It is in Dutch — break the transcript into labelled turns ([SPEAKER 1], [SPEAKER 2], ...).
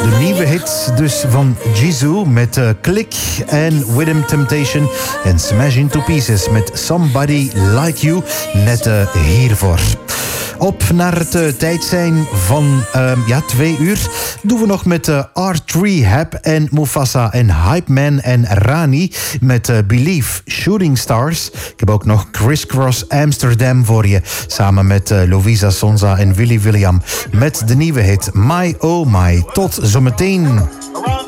[SPEAKER 1] De nieuwe hit dus van Jisoo met Click en Rhythm Temptation. En Smash Into Pieces met Somebody Like You net hiervoor. Op naar het tijd zijn van 2 uur. Doen we nog met Art Rehab en Mufasa en Hype Man en Rani met Believe, Shooting Stars. Ik heb ook nog Criss Cross Amsterdam voor je. Samen met Lovisa Sonza en Willy William met de nieuwe hit My Oh My. Tot zometeen.